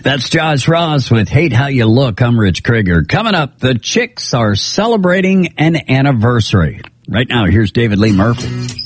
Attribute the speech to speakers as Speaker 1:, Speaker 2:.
Speaker 1: That's Josh Ross with Hate How You Look. I'm Rich Krieger. Coming up, the Chicks are celebrating an anniversary. Right now, here's David Lee Murphy.